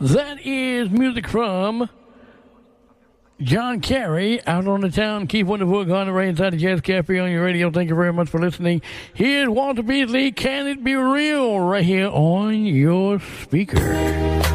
That is music from John Kerry, Out on the Town. Keep wonderful on the rain inside the Jazz Cafe on your radio. Thank you very much for listening. Here's Walter Beasley, Can It Be Real, right here on your speaker.